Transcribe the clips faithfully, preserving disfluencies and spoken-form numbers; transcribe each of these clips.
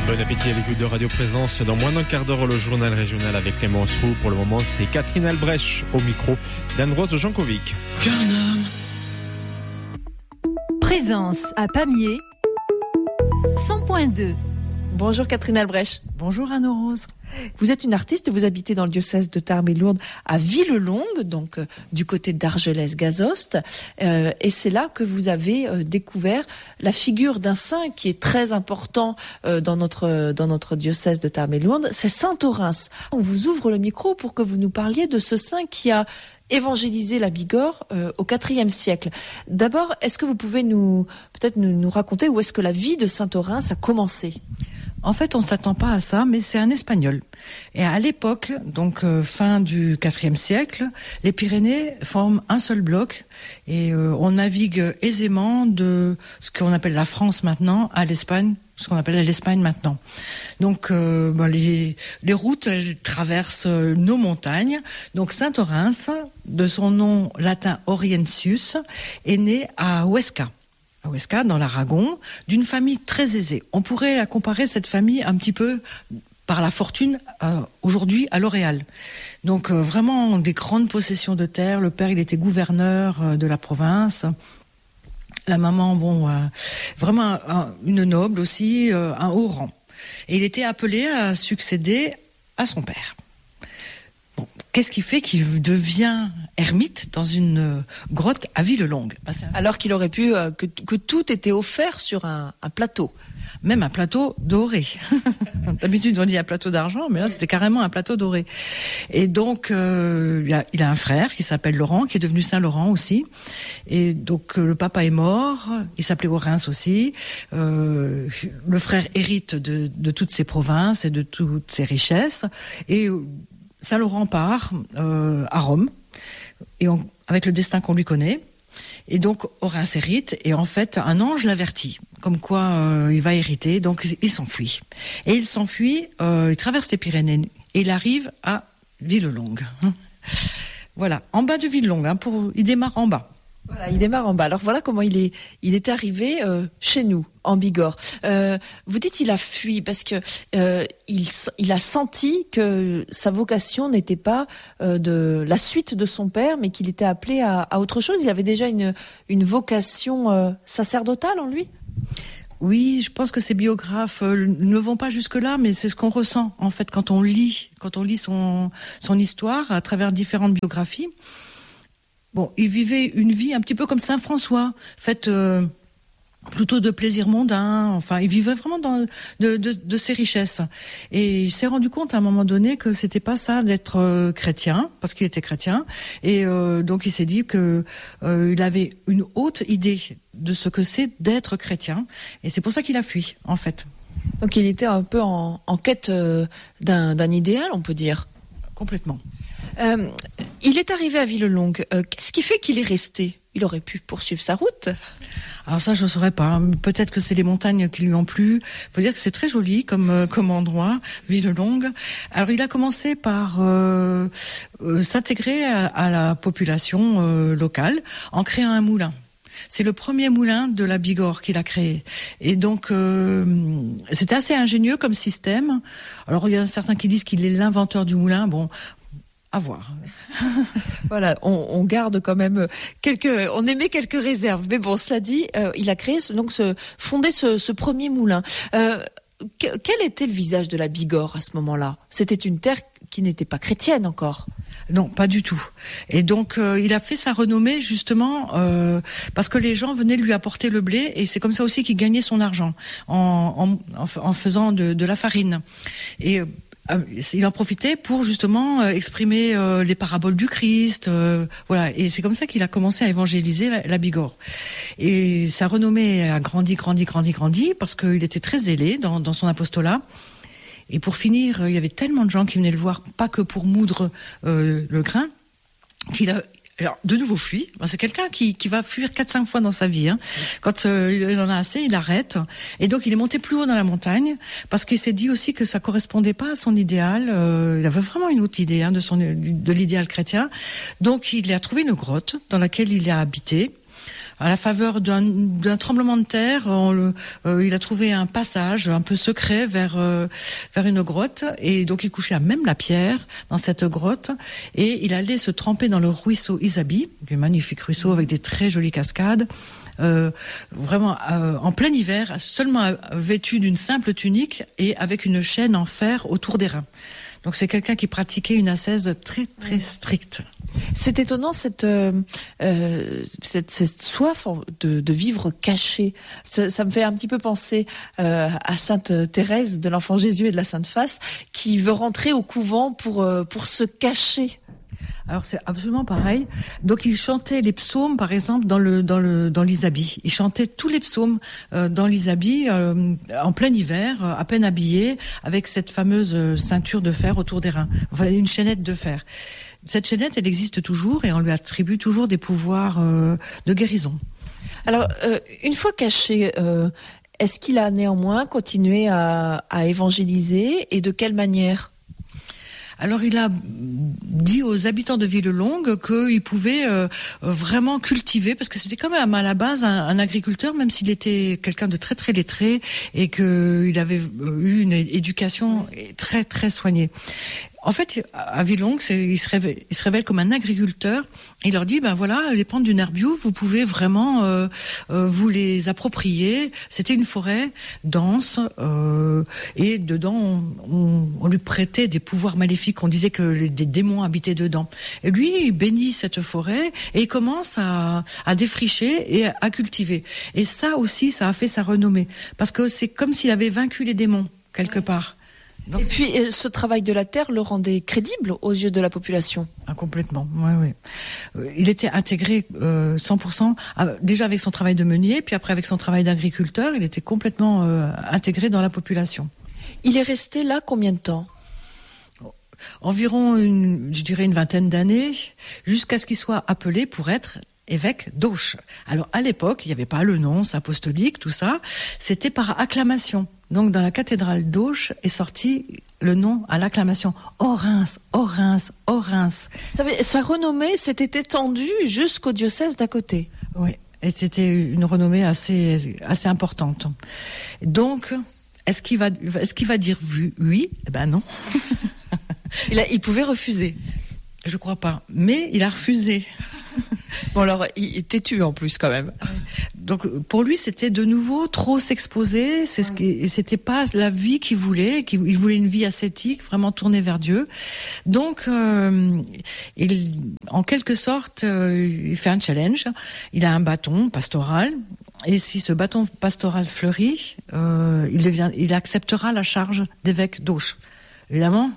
Bon appétit à l'écoute de Radio Présence. Dans moins d'un quart d'heure, le journal régional avec Clémence Roux. Pour le moment, c'est Catherine Albrecht au micro d'Anne-Rose Jankovic. Qu'un homme. Présence à Pamiers, cent point deux. Bonjour Catherine Albrecht. Bonjour Anne-Rose. Vous êtes une artiste, vous habitez dans le diocèse de Tarbes et Lourdes à Villelongue, donc euh, du côté d'Argelès-Gazost. Euh, et c'est là que vous avez euh, découvert la figure d'un saint qui est très important euh, dans notre dans notre diocèse de Tarbes et Lourdes, c'est Saint Orens. On vous ouvre le micro pour que vous nous parliez de ce saint qui a évangélisé la Bigorre euh, au quatrième siècle. D'abord, est-ce que vous pouvez nous peut-être nous, nous raconter où est-ce que la vie de Saint Orens a commencé ? En fait, on ne s'attend pas à ça, mais c'est un Espagnol. Et à l'époque, donc euh, fin du quatrième siècle, les Pyrénées forment un seul bloc et euh, on navigue aisément de ce qu'on appelle la France maintenant à l'Espagne, ce qu'on appelle l'Espagne maintenant. Donc euh, ben, les, les routes elles traversent euh, nos montagnes. Donc Saint Orens, de son nom latin Orientius, est né à Huesca. à Huesca, dans l'Aragon, d'une famille très aisée. On pourrait la comparer, cette famille, un petit peu par la fortune, euh, aujourd'hui, à L'Oréal. Donc, euh, vraiment, des grandes possessions de terre. Le père, il était gouverneur euh, de la province. La maman, bon, euh, vraiment un, une noble aussi, euh, un haut rang. Et il était appelé à succéder à son père. Bon, qu'est-ce qui fait qu'il devient ermite dans une grotte à Villelongue ? Ben, Alors qu'il aurait pu, euh, que, que tout était offert sur un, un plateau. Même un plateau doré. D'habitude, on dit un plateau d'argent, mais là, c'était carrément un plateau doré. Et donc, euh, il, a, il a un frère qui s'appelle Laurent, qui est devenu Saint-Laurent aussi. Et donc, euh, le papa est mort, il s'appelait Orens aussi. Euh, le frère hérite de, de toutes ses provinces et de toutes ses richesses. Et Saint-Laurent part euh, à Rome, et on, avec le destin qu'on lui connaît. Et donc, Orens hérite, et en fait, un ange l'avertit, comme quoi euh, il va hériter, donc il s'enfuit. Et il s'enfuit, euh, il traverse les Pyrénées, et il arrive à Villelongue. Voilà, en bas de Villelongue, hein, pour, il démarre en bas. Voilà, il démarre en bas. Alors voilà comment il est, il est arrivé euh, chez nous, en Bigorre. Euh, vous dites il a fui parce que euh, il, il a senti que sa vocation n'était pas euh, de la suite de son père, mais qu'il était appelé à, à autre chose. Il avait déjà une, une vocation euh, sacerdotale en lui. Oui, je pense que ces biographes euh, ne vont pas jusque-là, mais c'est ce qu'on ressent en fait quand on lit, quand on lit son, son histoire à travers différentes biographies. Bon, il vivait une vie un petit peu comme Saint François, faite euh, plutôt de plaisir mondain. Enfin, il vivait vraiment dans de, de, de ses richesses. Et il s'est rendu compte à un moment donné que c'était pas ça d'être euh, chrétien, parce qu'il était chrétien. Et euh, donc il s'est dit que euh, il avait une haute idée de ce que c'est d'être chrétien. Et c'est pour ça qu'il a fui, en fait. Donc il était un peu en, en quête euh, d'un, d'un idéal, on peut dire. Complètement. Euh, il est arrivé à Villelongue. Euh, qu'est-ce qui fait qu'il est resté ? Il aurait pu poursuivre sa route. Alors ça, je ne saurais pas. Peut-être que c'est les montagnes qui lui ont plu. Il faut dire que c'est très joli comme, euh, comme endroit, Villelongue. Alors il a commencé par euh, euh, s'intégrer à, à la population euh, locale en créant un moulin. C'est le premier moulin de la Bigorre qu'il a créé. Et donc, euh, c'était assez ingénieux comme système. Alors, il y a certains qui disent qu'il est l'inventeur du moulin. Bon, à voir. Voilà, on, on garde quand même quelques, on émet quelques réserves. Mais bon, cela dit, euh, il a créé ce, donc ce, fondé ce, ce premier moulin. Euh, que, quel était le visage de la Bigorre à ce moment-là ? C'était une terre qui n'était pas chrétienne encore. Non, pas du tout. Et donc, euh, il a fait sa renommée justement euh, parce que les gens venaient lui apporter le blé, et c'est comme ça aussi qu'il gagnait son argent en, en, en faisant de, de la farine. Et euh, il en profitait pour justement euh, exprimer euh, les paraboles du Christ, euh, voilà. Et c'est comme ça qu'il a commencé à évangéliser la, la Bigorre. Et sa renommée a grandi, grandi, grandi, grandi parce qu'il était très zélé dans, dans son apostolat. Et pour finir, il y avait tellement de gens qui venaient le voir, pas que pour moudre euh, le grain, qu'il a alors, de nouveau fui. C'est quelqu'un qui, qui va fuir quatre cinq fois dans sa vie. Hein. Quand euh, il en a assez, il arrête. Et donc, il est monté plus haut dans la montagne parce qu'il s'est dit aussi que ça correspondait pas à son idéal. Euh, il avait vraiment une autre idée hein, de, son, de l'idéal chrétien. Donc, il a trouvé une grotte dans laquelle il a habité. à la faveur d'un, d'un tremblement de terre, on le, euh, il a trouvé un passage un peu secret vers euh, vers une grotte, et donc il couchait à même la pierre dans cette grotte, et il allait se tremper dans le ruisseau Isabi, un magnifique ruisseau avec des très jolies cascades. Euh, vraiment euh, en plein hiver, seulement vêtu d'une simple tunique et avec une chaîne en fer autour des reins. Donc c'est quelqu'un qui pratiquait une ascèse très très stricte. C'est étonnant cette euh, euh, cette, cette soif de, de vivre caché. Ça, ça me fait un petit peu penser euh, à Sainte Thérèse de l'Enfant Jésus et de la Sainte Face, qui veut rentrer au couvent pour euh, pour se cacher. Alors c'est absolument pareil. Donc il chantait les psaumes, par exemple, dans le dans le dans l'Isabi. Il chantait tous les psaumes euh, dans l'Isabi euh, en plein hiver, à peine habillé, avec cette fameuse ceinture de fer autour des reins, enfin une chaînette de fer. Cette chaînette, elle existe toujours et on lui attribue toujours des pouvoirs euh, de guérison. Alors euh, une fois caché, euh, est-ce qu'il a néanmoins continué à, à évangéliser, et de quelle manière ? Alors il a dit aux habitants de Villelongue qu'ils pouvaient euh, vraiment cultiver, parce que c'était quand même à la base un, un agriculteur, même s'il était quelqu'un de très très lettré et qu'il avait eu une éducation très très soignée. En fait, à Villelongue, c'est, il, se révèle, il se révèle comme un agriculteur. Il leur dit, ben voilà, les pentes du Nerbiou, vous pouvez vraiment euh, euh, vous les approprier. C'était une forêt dense, euh, et dedans, on, on, on lui prêtait des pouvoirs maléfiques. On disait que les, des démons habitaient dedans. Et lui, il bénit cette forêt et il commence à, à défricher et à, à cultiver. Et ça aussi, ça a fait sa renommée. Parce que c'est comme s'il avait vaincu les démons, quelque part. Et puis, ce travail de la terre le rendait crédible aux yeux de la population. Ah, complètement, oui, oui. Euh, il était intégré euh, cent pour cent, ah, déjà avec son travail de meunier, puis après avec son travail d'agriculteur, il était complètement euh, intégré dans la population. Il est resté là combien de temps ? Environ, une, je dirais, une vingtaine d'années, jusqu'à ce qu'il soit appelé pour être évêque d'Auch. Alors, à l'époque, il n'y avait pas le nonce apostolique, tout ça, c'était par acclamation. Donc, dans la cathédrale d'Auch est sorti le nom à l'acclamation. Orens, Orens, Orens. Ça veut, sa renommée s'était étendue jusqu'au diocèse d'à côté. Oui, et c'était une renommée assez, assez importante. Donc, est-ce qu'il va, est-ce qu'il va dire oui ? Eh ben non. il, a, il pouvait refuser. Je crois pas. Mais il a refusé. Bon, alors, il est têtu en plus quand même. Donc pour lui, c'était de nouveau trop s'exposer. C'est ce qui, c'était pas la vie qu'il voulait. Qu'il, il voulait une vie ascétique, vraiment tournée vers Dieu. Donc, euh, il, en quelque sorte, euh, il fait un challenge. Il a un bâton pastoral. Et si ce bâton pastoral fleurit, euh, il devient, il acceptera la charge d'évêque d'Auch. Évidemment.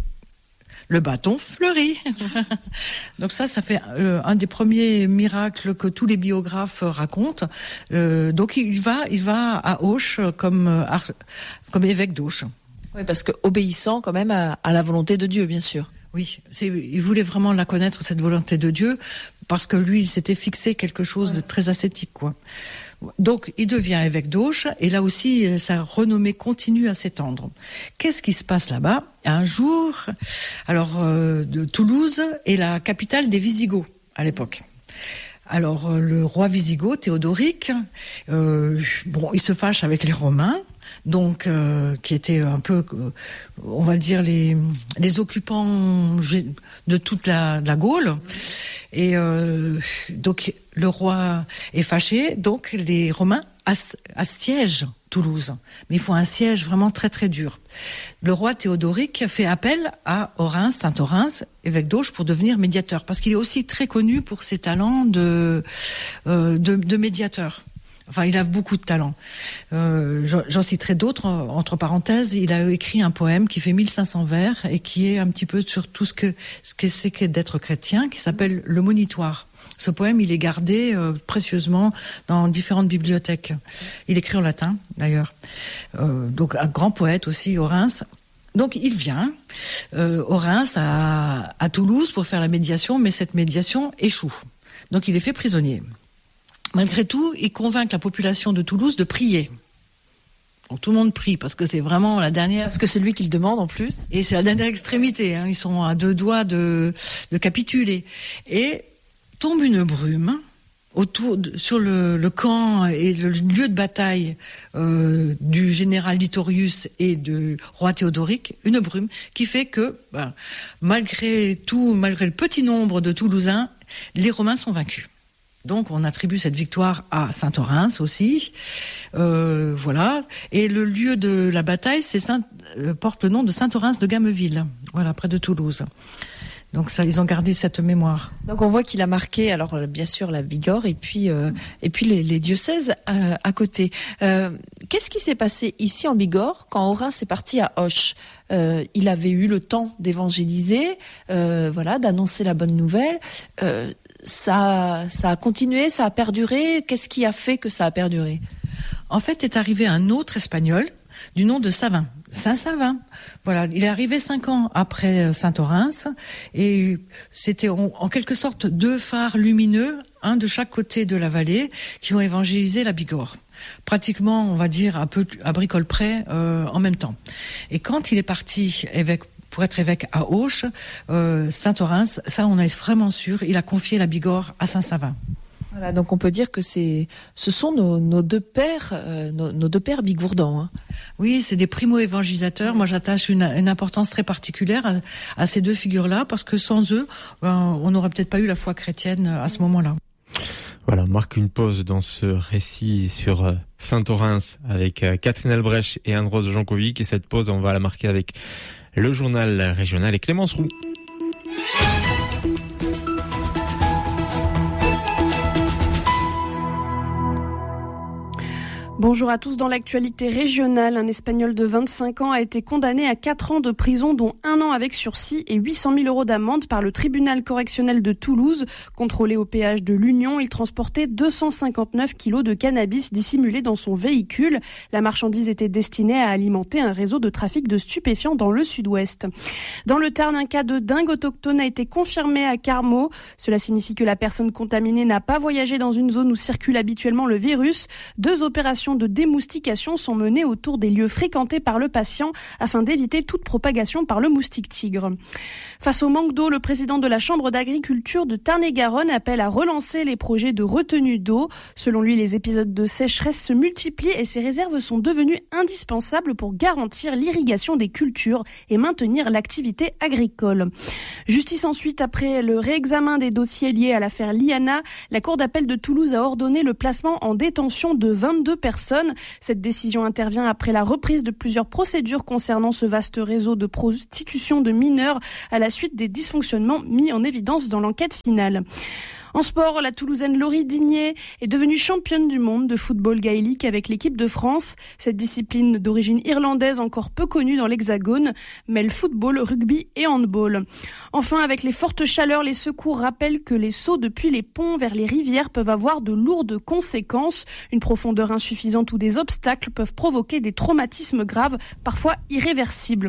Le bâton fleurit. Donc ça, ça fait euh, un des premiers miracles que tous les biographes racontent. Euh, donc il va, il va à Auch comme euh, comme évêque d'Auch. Oui, parce que obéissant quand même à, à la volonté de Dieu, bien sûr. Oui, c'est, il voulait vraiment la connaître, cette volonté de Dieu, parce que lui, il s'était fixé quelque chose ouais. de très ascétique, quoi. Donc, il devient évêque d'Auch, et là aussi, sa renommée continue à s'étendre. Qu'est-ce qui se passe là-bas ? Un jour, alors, euh, de Toulouse est la capitale des Visigoths à l'époque. Alors, euh, le roi wisigoth, Théodoric, euh, bon, il se fâche avec les Romains, donc euh, qui étaient un peu, euh, on va dire, les, les occupants de toute la, la Gaule. Et euh, donc le roi est fâché, donc les Romains ass- assiègent Toulouse. Mais ils font un siège vraiment très très dur. Le roi Théodoric fait appel à Orens, saint Orens, évêque d'Auch, pour devenir médiateur, parce qu'il est aussi très connu pour ses talents de, euh, de, de médiateur. Enfin, il a beaucoup de talent. Euh, j'en citerai d'autres, entre parenthèses. Il a écrit un poème qui fait mille cinq cents vers et qui est un petit peu sur tout ce que, ce que c'est que d'être chrétien, qui s'appelle Le Monitoire. Ce poème, il est gardé euh, précieusement dans différentes bibliothèques. Il écrit en latin, d'ailleurs. Euh, donc, un grand poète aussi, Orens. Donc, il vient, euh, Orens, à, à Toulouse pour faire la médiation, mais cette médiation échoue. Donc, il est fait prisonnier. Malgré tout, il convainc la population de Toulouse de prier. Donc, tout le monde prie, parce que c'est vraiment la dernière... Parce que c'est lui qui le demande, en plus. Et c'est la dernière extrémité, hein. Ils sont à deux doigts de, de capituler. Et tombe une brume, autour de, sur le, le camp et le lieu de bataille euh, du général Litorius et du roi Théodoric, une brume qui fait que, ben, malgré tout, malgré le petit nombre de Toulousains, les Romains sont vaincus. Donc on attribue cette victoire à Saint-Orens aussi, euh, voilà. Et le lieu de la bataille, c'est Saint, euh, porte le nom de Saint-Orens de Gameville, voilà, près de Toulouse. Donc ça, ils ont gardé cette mémoire. Donc on voit qu'il a marqué, alors bien sûr la Bigorre et puis euh, et puis les, les diocèses euh, à côté. Euh, qu'est-ce qui s'est passé ici en Bigorre quand Orens est parti à Auch? euh, Il avait eu le temps d'évangéliser, euh, voilà, d'annoncer la bonne nouvelle. Euh, ça, ça a continué, ça a perduré. Qu'est-ce qui a fait que ça a perduré? En fait, est arrivé un autre Espagnol du nom de Savin. Saint-Savin. Voilà, il est arrivé cinq ans après Saint-Orens et c'était en, en quelque sorte deux phares lumineux, un de chaque côté de la vallée, qui ont évangélisé la Bigorre. Pratiquement, on va dire, un peu à bricole près, euh, en même temps. Et quand il est parti évêque, pour être évêque à Auch, euh, Saint-Orens, ça on est vraiment sûr, il a confié la Bigorre à Saint-Savin. Voilà, donc on peut dire que c'est, ce sont nos, nos deux pères, euh, nos, nos deux pères bigourdans. Hein. Oui, c'est des primo-évangélisateurs. Moi, j'attache une, une importance très particulière à, à ces deux figures-là, parce que sans eux, ben, on n'aurait peut-être pas eu la foi chrétienne à ce moment-là. Voilà, on marque une pause dans ce récit sur euh, Saint-Orens avec euh, Catherine Albrecht et Anne-Rose Jankovic. Et cette pause, on va la marquer avec le journal régional et Clémence Roux. Bonjour à tous. Dans l'actualité régionale, un Espagnol de vingt-cinq ans a été condamné à quatre ans de prison, dont un an avec sursis et huit cent mille euros d'amende par le tribunal correctionnel de Toulouse. Contrôlé au péage de l'Union, il transportait deux cent cinquante-neuf kilos de cannabis dissimulés dans son véhicule. La marchandise était destinée à alimenter un réseau de trafic de stupéfiants dans le sud-ouest. Dans le Tarn, un cas de dingue autochtone a été confirmé à Carmaux. Cela signifie que la personne contaminée n'a pas voyagé dans une zone où circule habituellement le virus. Deux opérations de démoustication sont menées autour des lieux fréquentés par le patient afin d'éviter toute propagation par le moustique tigre. Face au manque d'eau, le président de la Chambre d'agriculture de Tarn-et-Garonne appelle à relancer les projets de retenue d'eau. Selon lui, les épisodes de sécheresse se multiplient et ces réserves sont devenues indispensables pour garantir l'irrigation des cultures et maintenir l'activité agricole. Justice ensuite, après le réexamen des dossiers liés à l'affaire Liana, la Cour d'appel de Toulouse a ordonné le placement en détention de vingt-deux personnes. Cette décision intervient après la reprise de plusieurs procédures concernant ce vaste réseau de prostitution de mineurs à la suite des dysfonctionnements mis en évidence dans l'enquête finale. En sport, la Toulousaine Laurie Digné est devenue championne du monde de football gaélique avec l'équipe de France. Cette discipline d'origine irlandaise encore peu connue dans l'Hexagone mêle football, rugby et handball. Enfin, avec les fortes chaleurs, les secours rappellent que les sauts depuis les ponts vers les rivières peuvent avoir de lourdes conséquences. Une profondeur insuffisante ou des obstacles peuvent provoquer des traumatismes graves, parfois irréversibles.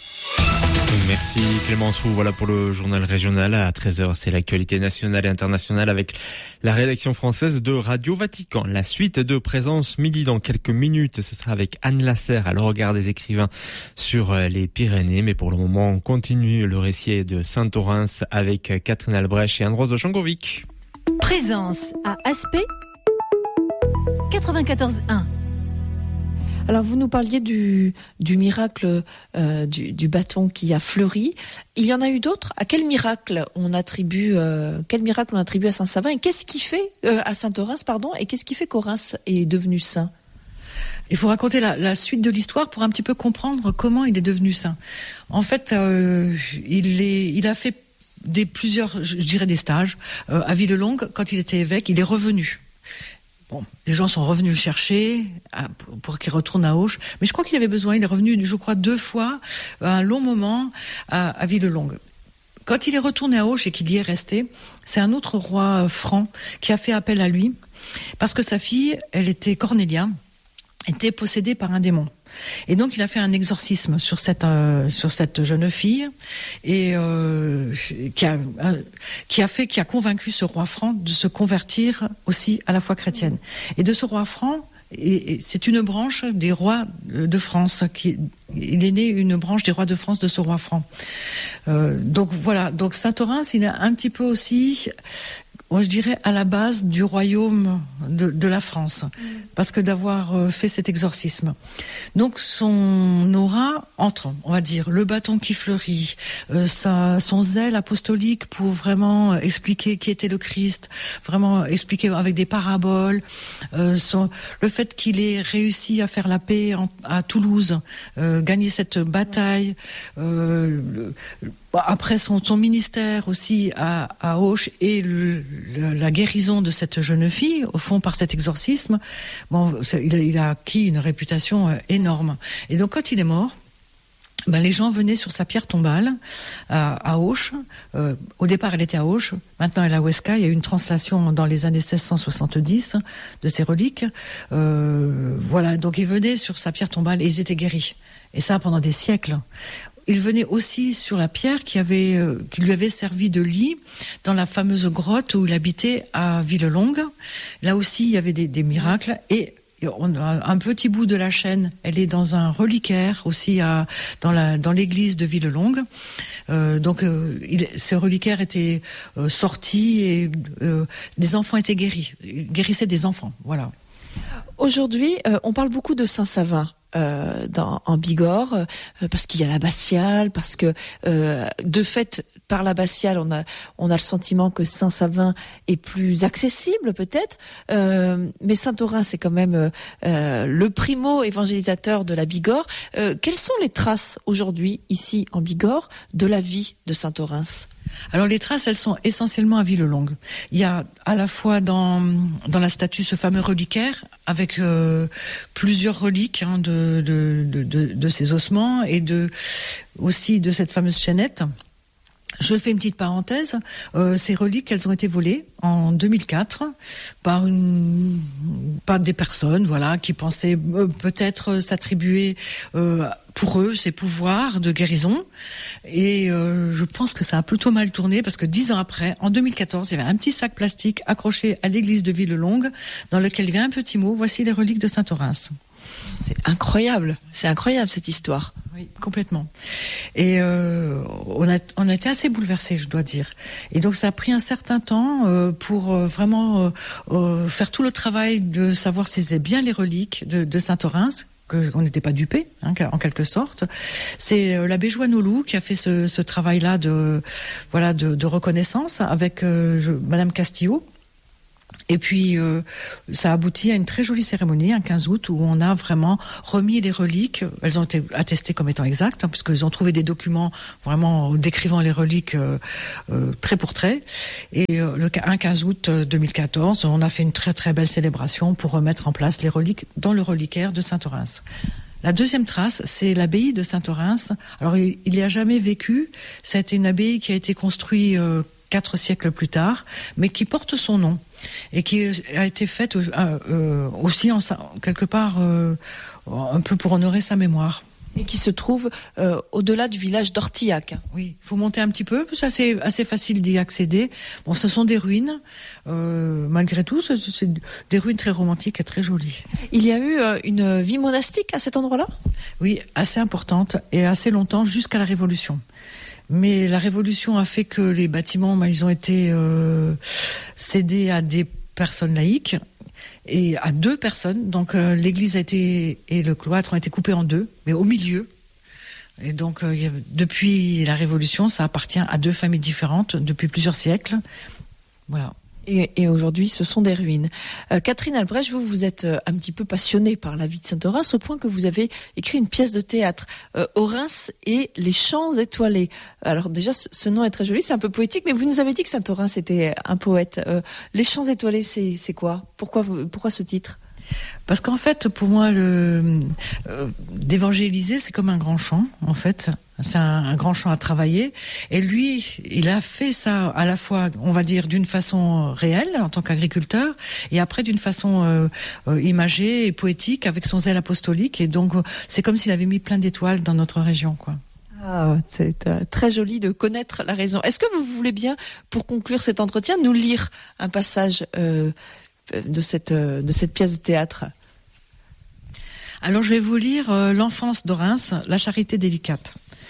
Merci Clémence Roux. Voilà pour le journal régional. À treize heures, c'est l'actualité nationale et internationale avec la rédaction française de Radio Vatican. La suite de Présence Midi dans quelques minutes. Ce sera avec Anne Lasserre à le regard des écrivains sur les Pyrénées. Mais pour le moment, on continue le récit de Saint-Orens avec Catherine Albrecht et Anne-Rose Jankovic. Présence à Aspect quatre-vingt-quatorze un. Alors vous nous parliez du, du miracle euh, du, du bâton qui a fleuri. Il y en a eu d'autres. À quel miracle on attribue euh, quel miracle on attribue à Saint-Savin et qu'est-ce qui fait euh, à Saint-Orens pardon et qu'est-ce qui fait qu'Orens est devenu saint? Il faut raconter la, la suite de l'histoire pour un petit peu comprendre comment il est devenu saint. En fait, euh, il est il a fait des plusieurs je dirais des stages euh, à Villelongue quand il était évêque. Il est revenu. Bon, les gens sont revenus le chercher à, pour, pour qu'il retourne à Auch, mais je crois qu'il avait besoin. Il est revenu, je crois, deux fois, un long moment à, à Villelongue. Quand il est retourné à Auch et qu'il y est resté, c'est un autre roi franc qui a fait appel à lui parce que sa fille, elle était Cornélia, était possédée par un démon. Et donc il a fait un exorcisme sur cette euh, sur cette jeune fille et euh, qui a euh, qui a fait qui a convaincu ce roi franc de se convertir aussi à la foi chrétienne. Et de ce roi franc, et, et c'est une branche des rois de France qui il est né une branche des rois de France de ce roi franc. Euh, donc voilà, donc Saint-Orens, il a un petit peu aussi moi, je dirais à la base du royaume de, de la France, mmh. parce que d'avoir euh, fait cet exorcisme. Donc son aura entre, on va dire, le bâton qui fleurit, euh, sa, son zèle apostolique pour vraiment expliquer qui était le Christ, vraiment expliquer avec des paraboles, euh, son, le fait qu'il ait réussi à faire la paix en, à Toulouse, euh, gagner cette bataille, euh, le, après son, son ministère aussi à, à Auch et le, le, la guérison de cette jeune fille, au fond par cet exorcisme, bon, il a, il a acquis une réputation énorme. Et donc quand il est mort, ben, les gens venaient sur sa pierre tombale à, à Auch. Euh, au départ, elle était à Auch. Maintenant, elle est à Huesca. Il y a eu une translation dans les années seize cent soixante-dix de ses reliques. Euh, voilà. Donc, ils venaient sur sa pierre tombale et ils étaient guéris. Et ça pendant des siècles. Il venait aussi sur la pierre qui avait, euh, qui lui avait servi de lit dans la fameuse grotte où il habitait à Villelongue. Là aussi, il y avait des, des miracles. Et on a un petit bout de la chaîne, elle est dans un reliquaire aussi à, dans, la, dans l'église de Villelongue. Euh, donc, euh, il, ce reliquaire était euh, sorti et euh, des enfants étaient guéris. Il guérissait des enfants, voilà. Aujourd'hui, euh, on parle beaucoup de Saint-Savin. Euh, dans, en Bigorre, euh, parce qu'il y a l'abbatiale, parce que euh, de fait, par l'abbatiale, on a on a le sentiment que Saint-Savin est plus accessible peut-être, euh, mais Saint-Orens c'est quand même euh, le primo évangélisateur de la Bigorre. Euh, quelles sont les traces aujourd'hui ici en Bigorre de la vie de Saint-Orens ? Alors les traces, elles sont essentiellement à Villelongue. Il y a à la fois dans dans la statue ce fameux reliquaire avec euh, plusieurs reliques hein, de, de de de de ces ossements et de aussi de cette fameuse chaînette. Je fais une petite parenthèse. Euh, ces reliques, elles ont été volées en deux mille quatre par une, par des personnes, voilà, qui pensaient euh, peut-être s'attribuer euh, pour eux ces pouvoirs de guérison. Et euh, je pense que ça a plutôt mal tourné parce que dix ans après, en deux mille quatorze, il y avait un petit sac plastique accroché à l'église de Villelongue dans lequel il y avait un petit mot. Voici les reliques de Saint-Orens. C'est incroyable, c'est incroyable cette histoire. Oui, complètement. Et euh, on a on a été assez bouleversés, je dois dire. Et donc ça a pris un certain temps euh, pour euh, vraiment euh, euh, faire tout le travail de savoir si c'était bien les reliques de, de Saint-Orens, que on n'était pas dupés, hein, en quelque sorte. C'est euh, l'abbé Joannolou qui a fait ce, ce travail-là de voilà de, de reconnaissance avec euh, je, Madame Castillo. Et puis, euh, ça aboutit à une très jolie cérémonie, un quinze août, où on a vraiment remis les reliques. Elles ont été attestées comme étant exactes, hein, puisqu'ils ont trouvé des documents vraiment décrivant les reliques euh, euh, trait pour trait. Et euh, le un quinze août deux mille quatorze, on a fait une très très belle célébration pour remettre en place les reliques dans le reliquaire de Saint-Orens. La deuxième trace, c'est l'abbaye de Saint-Orens. Alors, il n'y a jamais vécu. Ça a été une abbaye qui a été construite euh, quatre siècles plus tard, mais qui porte son nom et qui a été faite euh, euh, aussi en, quelque part euh, un peu pour honorer sa mémoire. Et qui se trouve euh, au-delà du village d'Ortillac. Oui, il faut monter un petit peu, c'est assez, assez facile d'y accéder. Bon, ce sont des ruines, euh, malgré tout, c'est, c'est des ruines très romantiques et très jolies. Il y a eu euh, une vie monastique à cet endroit-là ? Oui, assez importante et assez longtemps, jusqu'à la Révolution. Mais la Révolution a fait que les bâtiments, bah, ils ont été euh, cédés à des personnes laïques et à deux personnes. Donc euh, l'église a été et le cloître ont été coupés en deux, mais au milieu. Et donc euh, y a, depuis la Révolution, ça appartient à deux familles différentes depuis plusieurs siècles. Voilà. Et, et aujourd'hui, ce sont des ruines. Euh, Catherine Albrecht, vous, vous êtes euh, un petit peu passionnée par la vie de Saint-Orens, au point que vous avez écrit une pièce de théâtre, euh, Orens et les champs étoilés. Alors déjà, ce, ce nom est très joli, c'est un peu poétique, mais vous nous avez dit que Saint-Orens était un poète. Euh, les champs étoilés, c'est, c'est quoi ? Pourquoi, pourquoi ce titre ? Parce qu'en fait, pour moi, le euh, d'évangéliser, c'est comme un grand champ, en fait. C'est un, un grand champ à travailler. Et lui, il a fait ça à la fois, on va dire, d'une façon réelle, en tant qu'agriculteur, et après d'une façon euh, euh, imagée et poétique, avec son zèle apostolique. Et donc, c'est comme s'il avait mis plein d'étoiles dans notre région, quoi. Ah, c'est euh, très joli de connaître la raison. Est-ce que vous voulez bien, pour conclure cet entretien, nous lire un passage euh, de cette euh, de cette pièce de théâtre ? Alors, je vais vous lire euh, L'enfance d'Orens, la charité délicate.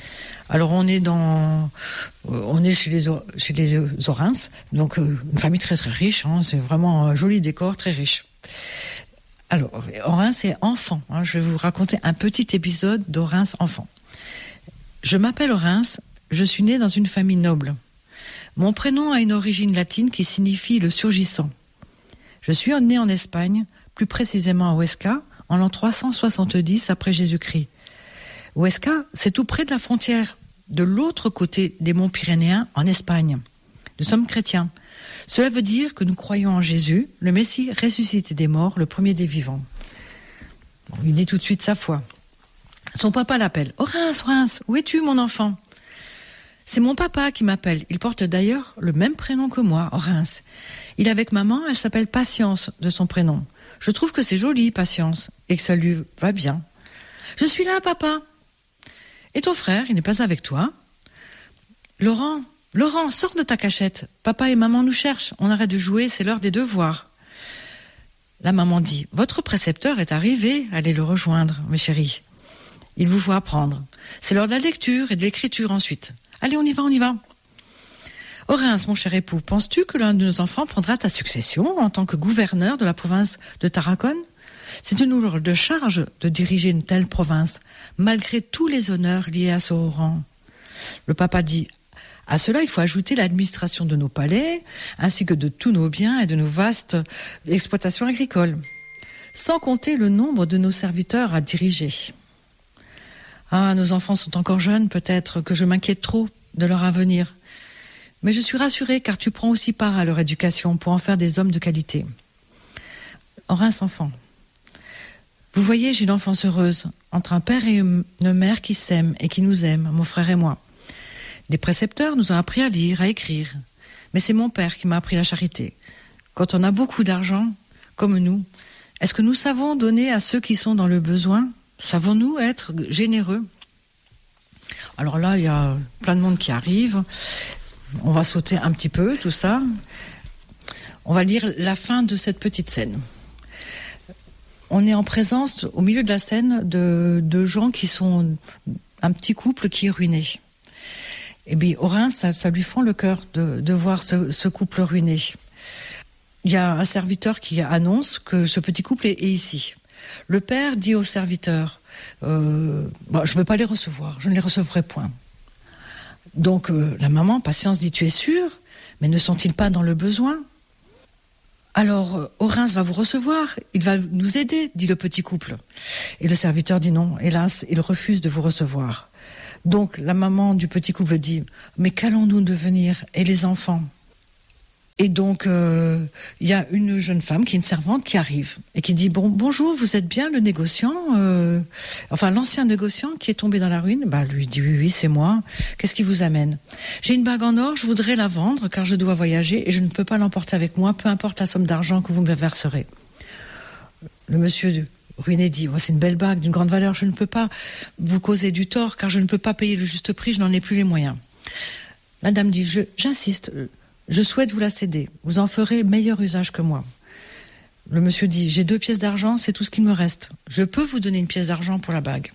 Alors on est dans, on est chez les chez les Orens, donc une famille très très riche. Hein, c'est vraiment un joli décor, très riche. Alors Orens c'est enfant. Hein, je vais vous raconter un petit épisode d'Orens enfant. Je m'appelle Orens. Je suis née dans une famille noble. Mon prénom a une origine latine qui signifie le surgissant. Je suis née en Espagne, plus précisément à Huesca, en l'an trois cent soixante-dix après Jésus-Christ. Huesca, c'est tout près de la frontière, de l'autre côté des monts Pyrénéens, en Espagne. Nous sommes chrétiens. Cela veut dire que nous croyons en Jésus, le Messie ressuscité des morts, le premier des vivants. Bon, il dit tout de suite sa foi. Son papa l'appelle. « Orens, Orens, où es-tu, mon enfant ?» C'est mon papa qui m'appelle. Il porte d'ailleurs le même prénom que moi, Orens. Il est avec maman, elle s'appelle Patience de son prénom. Je trouve que c'est joli, Patience, et que ça lui va bien. Je suis là, papa. Et ton frère, il n'est pas avec toi? Laurent, Laurent, sors de ta cachette. Papa et maman nous cherchent. On arrête de jouer, c'est l'heure des devoirs. La maman dit, votre précepteur est arrivé, allez le rejoindre, mes chéris. Il vous faut apprendre. C'est l'heure de la lecture et de l'écriture ensuite. Allez, on y va, on y va. Orens, mon cher époux, penses-tu que l'un de nos enfants prendra ta succession en tant que gouverneur de la province de Tarragone? C'est une lourde charge de diriger une telle province, malgré tous les honneurs liés à ce haut rang. Le papa dit, à cela, il faut ajouter l'administration de nos palais, ainsi que de tous nos biens et de nos vastes exploitations agricoles, sans compter le nombre de nos serviteurs à diriger. Ah, nos enfants sont encore jeunes, peut-être que je m'inquiète trop de leur avenir. Mais je suis rassurée car tu prends aussi part à leur éducation pour en faire des hommes de qualité. Orens enfant. Vous voyez, j'ai une enfance heureuse, entre un père et une mère qui s'aiment et qui nous aiment, mon frère et moi. Des précepteurs nous ont appris à lire, à écrire. Mais c'est mon père qui m'a appris la charité. Quand on a beaucoup d'argent, comme nous, est-ce que nous savons donner à ceux qui sont dans le besoin ? Savons-nous être généreux? Alors là, il y a plein de monde qui arrive. On va sauter un petit peu tout ça. On va lire la fin de cette petite scène. On est en présence, au milieu de la scène, de, de gens qui sont un petit couple qui est ruiné. Et bien, Orens, ça, ça lui fend le cœur de, de voir ce, ce couple ruiné. Il y a un serviteur qui annonce que ce petit couple est, est ici. Le père dit au serviteur, euh, bah, je ne veux pas les recevoir, je ne les recevrai point. Donc euh, la maman, Patience, dit, tu es sûre? Mais ne sont-ils pas dans le besoin? Alors euh, Orens va vous recevoir, il va nous aider, dit le petit couple. Et le serviteur dit non, hélas, il refuse de vous recevoir. Donc la maman du petit couple dit, mais qu'allons-nous devenir? Et les enfants? Et donc, il euh, y a une jeune femme qui est une servante qui arrive et qui dit bon, bonjour, vous êtes bien le négociant, euh, enfin l'ancien négociant qui est tombé dans la ruine. Bah lui dit oui, oui, c'est moi. Qu'est-ce qui vous amène? J'ai une bague en or, je voudrais la vendre car je dois voyager et je ne peux pas l'emporter avec moi, peu importe la somme d'argent que vous me verserez. Le monsieur ruiné dit oh, c'est une belle bague d'une grande valeur, je ne peux pas vous causer du tort car je ne peux pas payer le juste prix, je n'en ai plus les moyens. La dame dit je, j'insiste. Je souhaite vous la céder. Vous en ferez meilleur usage que moi. Le monsieur dit, j'ai deux pièces d'argent, c'est tout ce qu'il me reste. Je peux vous donner une pièce d'argent pour la bague.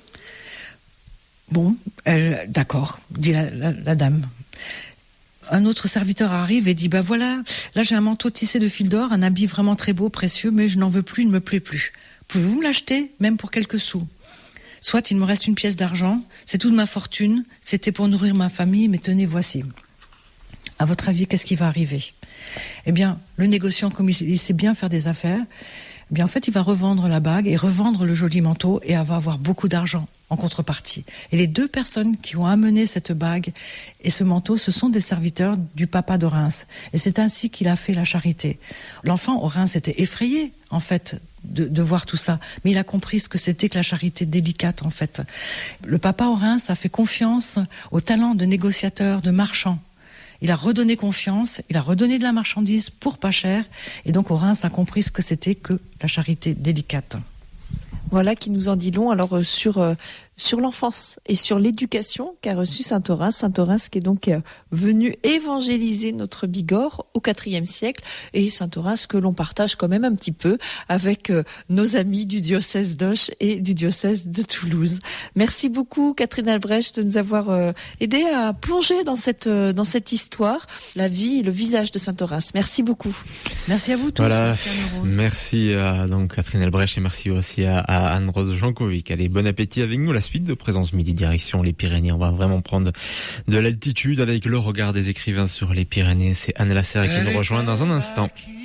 Bon, elle, d'accord, dit la, la, la dame. Un autre serviteur arrive et dit, bah voilà, là j'ai un manteau tissé de fil d'or, un habit vraiment très beau, précieux, mais je n'en veux plus, il ne me plaît plus. Pouvez-vous me l'acheter, même pour quelques sous? Soit il me reste une pièce d'argent, c'est toute ma fortune, c'était pour nourrir ma famille, mais tenez, voici. À votre avis, qu'est-ce qui va arriver? Eh bien, le négociant, comme il sait bien faire des affaires, eh bien, en fait, il va revendre la bague et revendre le joli manteau et va avoir beaucoup d'argent en contrepartie. Et les deux personnes qui ont amené cette bague et ce manteau, ce sont des serviteurs du papa d'Orens. Et c'est ainsi qu'il a fait la charité. L'enfant, Orens, était effrayé, en fait, de, de voir tout ça. Mais il a compris ce que c'était que la charité délicate, en fait. Le papa Orens a fait confiance au talent de négociateur, de marchand. Il a redonné confiance, il a redonné de la marchandise pour pas cher. Et donc Orens a compris ce que c'était que la charité délicate. Voilà qui nous en dit long alors euh, sur euh, sur l'enfance et sur l'éducation qu'a reçu saint Orens. Saint Orens qui est donc euh, venu évangéliser notre Bigorre au quatrième siècle, et saint Orens que l'on partage quand même un petit peu avec euh, nos amis du diocèse d'Auch et du diocèse de Toulouse. Merci beaucoup Catherine Albrecht de nous avoir euh, aidé à plonger dans cette euh, dans cette histoire, la vie et le visage de saint Orens. Merci beaucoup. Merci à vous tous. Voilà. Merci Anne-Rose. Merci à donc Catherine Albrecht et merci aussi à, à Anne-Rose Jankovic. Allez, bon appétit avec nous. La suite de Présence Midi direction les Pyrénées. On va vraiment prendre de l'altitude avec le regard des écrivains sur les Pyrénées. C'est Anne Lasserre qui nous rejoint dans un instant.